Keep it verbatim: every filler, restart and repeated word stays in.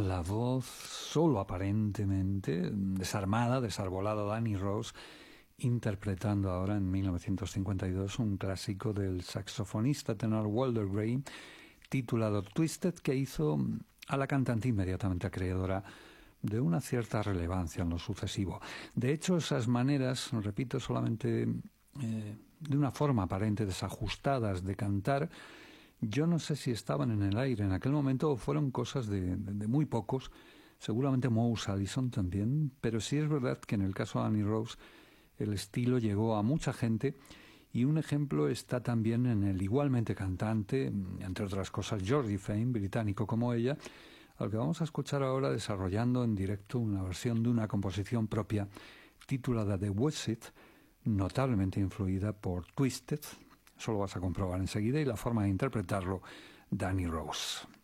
la voz, solo aparentemente, desarmada, desarbolada Danny Rose, interpretando ahora en mil novecientos cincuenta y dos un clásico del saxofonista tenor Walter Gray, titulado Twisted, que hizo a la cantante inmediatamente acreedora de una cierta relevancia en lo sucesivo. De hecho, esas maneras, repito, solamente eh, de una forma aparente desajustadas de cantar, yo no sé si estaban en el aire en aquel momento o fueron cosas de, de, de muy pocos, seguramente Mouse Allison también, pero sí es verdad que en el caso de Danny Rose el estilo llegó a mucha gente, y un ejemplo está también en el igualmente cantante, entre otras cosas, Georgie Fame, británico como ella, al que vamos a escuchar ahora desarrollando en directo una versión de una composición propia titulada The Wizard, notablemente influida por Twisted. Eso lo vas a comprobar enseguida, y la forma de interpretarlo, Danny Rose.